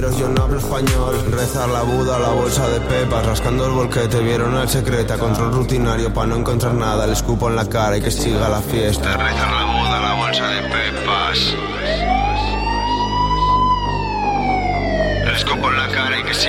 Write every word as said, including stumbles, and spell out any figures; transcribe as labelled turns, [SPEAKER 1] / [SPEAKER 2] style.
[SPEAKER 1] Yo no hablo español, rezar la Buda, la bolsa de pepas, rascando el volquete, vieron al secreta, control rutinario para no encontrar nada, le escupo en la cara y que siga la fiesta. Rezar la Buda, la bolsa de pepas, le escupo en la cara y que siga